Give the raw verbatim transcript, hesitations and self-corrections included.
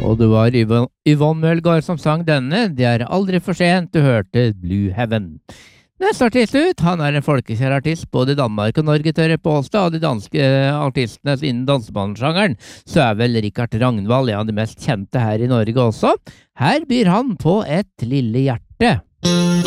Og det var Yvonne, Yvonne Mølgaard som sang denne. Det er aldri for sent, du hørte Blue Heaven. Neste artist ut, han er en folkekjær artist. Både i Danmark og Norge tør jeg påstå, og de danske artistene innen dansebandensjangeren, så er vel Richard Ragnvald en av de mest kjente her i Norge også. Her byr han på Et lille hjerte.